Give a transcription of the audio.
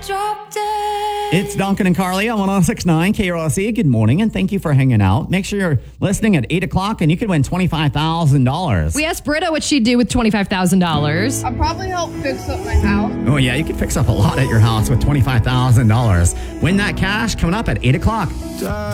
Drop dead. It's Duncan and Carly on 106.9 KRLC. Good morning, and thank you for hanging out. Make sure you're listening at 8 o'clock, and you could win $25,000. We asked Britta what she'd do with $25,000. I'll probably help fix up my house. Oh, yeah, you could fix up a lot at your house with $25,000. Win that cash coming up at 8 o'clock.